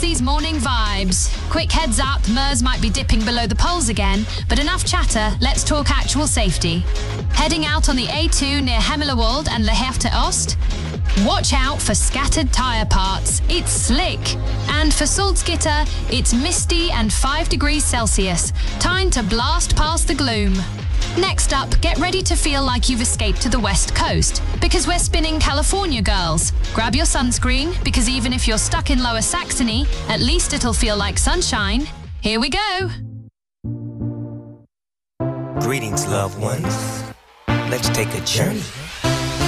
these morning vibes. Quick heads up, Mers might be dipping below the poles again, but enough chatter, let's talk actual safety. Heading out on the A2 near Hemmelewald and Lehefte Ost? Watch out for scattered tyre parts, it's slick. And for Salzgitter, it's misty and 5 degrees Celsius. Time to blast past the gloom. Next up, get ready to feel like you've escaped to the West Coast, because we're spinning California girls. Grab your sunscreen, because even if you're stuck in Lower Saxony, at least it'll feel like sunshine. Here we go. Greetings, loved ones. Let's take a journey.